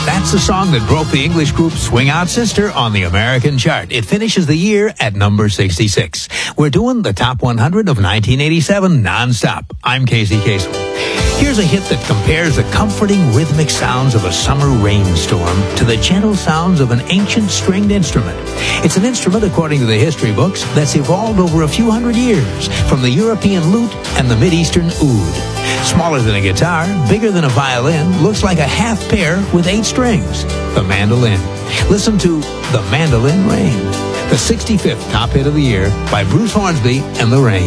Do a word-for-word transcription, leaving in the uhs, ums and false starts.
That's the song that broke the English group Swing Out Sister on the American chart. It finishes the year at number sixty-six. We're doing the top one hundred of nineteen eighty-seven nonstop. I'm Casey Kasem. Here's a hit that compares the comforting rhythmic sounds of a summer rainstorm to the gentle sounds of an ancient stringed instrument. It's an instrument, according to the history books, that's evolved over a few hundred years from the European lute and the Mideastern oud. Smaller than a guitar, bigger than a violin, looks like a half pair with eight strings. The mandolin. Listen to The Mandolin Rain, the sixty-fifth top hit of the year by Bruce Hornsby and the Rain.